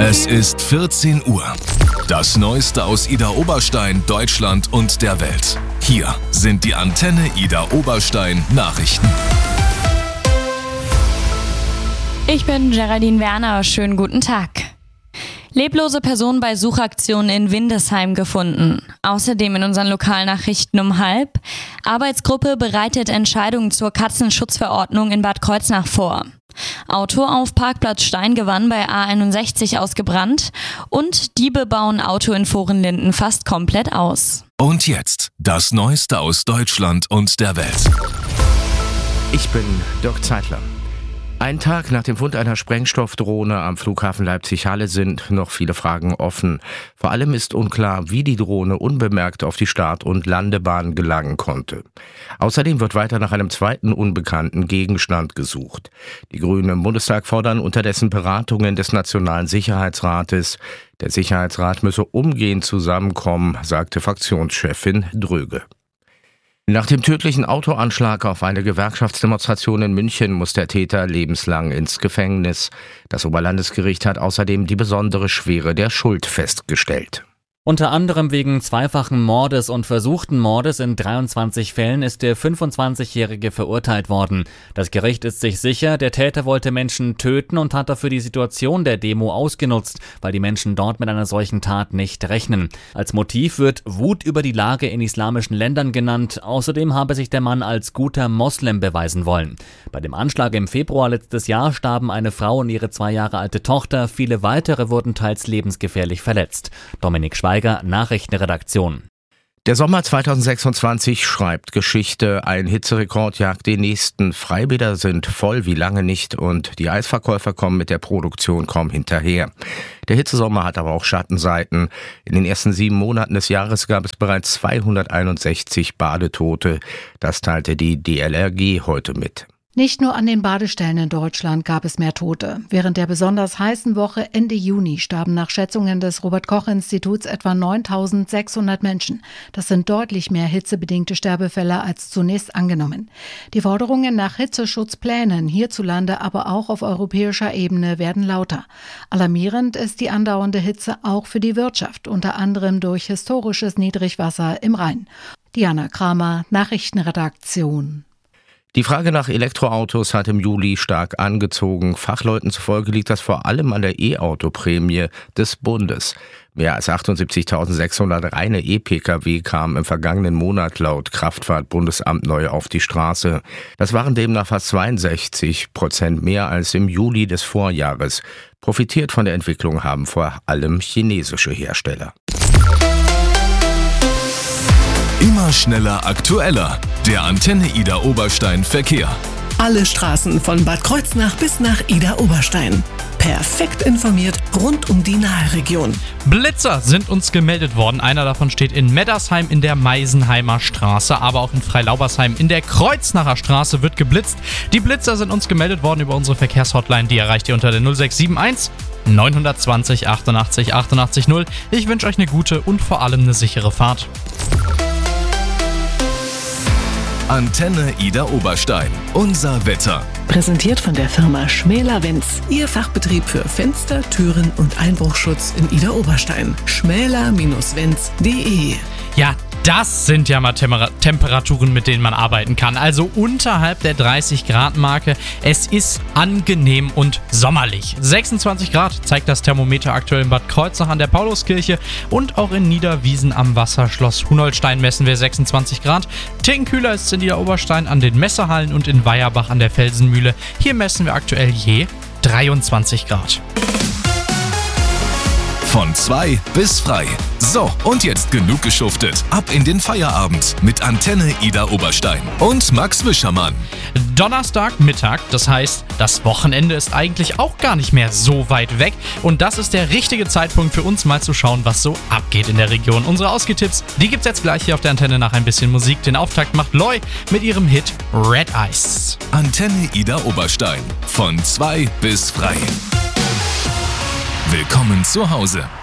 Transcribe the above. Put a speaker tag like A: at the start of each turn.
A: Es ist 14 Uhr. Das Neueste aus Idar Oberstein, Deutschland und der Welt. Hier sind die Antenne Idar Oberstein Nachrichten.
B: Ich bin Geraldine Werner. Schönen guten Tag. Leblose Person bei Suchaktionen in Windesheim gefunden. Außerdem in unseren Lokalnachrichten um 12:30. Arbeitsgruppe bereitet Entscheidungen zur Katzenschutzverordnung in Bad Kreuznach vor. Auto auf Parkplatz Steingewann bei A61 ausgebrannt und Diebe bauen Auto in Vorenlinden fast komplett aus.
A: Und jetzt das Neueste aus Deutschland und der Welt.
C: Ich bin Dirk Zeitler. Ein Tag nach dem Fund einer Sprengstoffdrohne am Flughafen Leipzig-Halle sind noch viele Fragen offen. Vor allem ist unklar, wie die Drohne unbemerkt auf die Start- und Landebahn gelangen konnte. Außerdem wird weiter nach einem zweiten unbekannten Gegenstand gesucht. Die Grünen im Bundestag fordern unterdessen Beratungen des Nationalen Sicherheitsrates. Der Sicherheitsrat müsse umgehend zusammenkommen, sagte Fraktionschefin Dröge. Nach dem tödlichen Autoanschlag auf eine Gewerkschaftsdemonstration in München muss der Täter lebenslang ins Gefängnis. Das Oberlandesgericht hat außerdem die besondere Schwere der Schuld festgestellt.
D: Unter anderem wegen zweifachen Mordes und versuchten Mordes in 23 Fällen ist der 25-Jährige verurteilt worden. Das Gericht ist sich sicher, der Täter wollte Menschen töten und hat dafür die Situation der Demo ausgenutzt, weil die Menschen dort mit einer solchen Tat nicht rechnen. Als Motiv wird Wut über die Lage in islamischen Ländern genannt. Außerdem habe sich der Mann als guter Moslem beweisen wollen. Bei dem Anschlag im Februar letztes Jahr starben eine Frau und ihre 2 Jahre alte Tochter. Viele weitere wurden teils lebensgefährlich verletzt. Dominik Schweiger, Nachrichtenredaktion.
C: Der Sommer 2026 schreibt Geschichte. Ein Hitzerekord jagt den nächsten. Freibäder sind voll wie lange nicht und die Eisverkäufer kommen mit der Produktion kaum hinterher. Der Hitzesommer hat aber auch Schattenseiten. In den ersten 7 Monaten des Jahres gab es bereits 261 Badetote. Das teilte die DLRG heute mit.
E: Nicht nur an den Badestellen in Deutschland gab es mehr Tote. Während der besonders heißen Woche Ende Juni starben nach Schätzungen des Robert-Koch-Instituts etwa 9.600 Menschen. Das sind deutlich mehr hitzebedingte Sterbefälle als zunächst angenommen. Die Forderungen nach Hitzeschutzplänen hierzulande, aber auch auf europäischer Ebene werden lauter. Alarmierend ist die andauernde Hitze auch für die Wirtschaft, unter anderem durch historisches Niedrigwasser im Rhein. Diana Kramer, Nachrichtenredaktion.
C: Die Frage nach Elektroautos hat im Juli stark angezogen. Fachleuten zufolge liegt das vor allem an der E-Auto-Prämie des Bundes. Mehr als 78.600 reine E-Pkw kamen im vergangenen Monat laut Kraftfahrtbundesamt neu auf die Straße. Das waren demnach fast 62% mehr als im Juli des Vorjahres. Profitiert von der Entwicklung haben vor allem chinesische Hersteller.
A: Immer schneller, aktueller. Der Antenne Idar Oberstein Verkehr.
F: Alle Straßen von Bad Kreuznach bis nach Idar Oberstein. Perfekt informiert rund um die Nahe-Region.
G: Blitzer sind uns gemeldet worden. Einer davon steht in Meddersheim in der Meisenheimer Straße, aber auch in Freilaubersheim in der Kreuznacher Straße wird geblitzt. Die Blitzer sind uns gemeldet worden über unsere Verkehrshotline. Die erreicht ihr unter der 0671 920 88 88 0. Ich wünsche euch eine gute und vor allem eine sichere Fahrt.
A: Antenne Idar Oberstein. Unser Wetter.
F: Präsentiert von der Firma Schmäler-Wenz. Ihr Fachbetrieb für Fenster, Türen und Einbruchschutz in Idar Oberstein. schmäler-wenz.de.
G: Ja, das sind ja mal Temperaturen, mit denen man arbeiten kann. Also unterhalb der 30-Grad-Marke. Es ist angenehm und sommerlich. 26 Grad zeigt das Thermometer aktuell in Bad Kreuznach an der Pauluskirche und auch in Niederwiesen am Wasserschloss Hunolstein messen wir 26 Grad. Ticken kühler ist es in Idar Oberstein an den Messehallen und in Weierbach an der Felsenmühle. Hier messen wir aktuell je 23 Grad.
A: Von 2 bis frei. So, und jetzt genug geschuftet. Ab in den Feierabend mit Antenne Idar Oberstein und Max Wischermann.
G: Donnerstagmittag, das heißt, das Wochenende ist eigentlich auch gar nicht mehr so weit weg. Und das ist der richtige Zeitpunkt für uns mal zu schauen, was so abgeht in der Region. Unsere Ausgehtipps, die gibt's jetzt gleich hier auf der Antenne nach ein bisschen Musik. Den Auftakt macht Loy mit ihrem Hit Red Eyes.
A: Antenne Idar Oberstein. Von 2 bis frei. Willkommen zu Hause.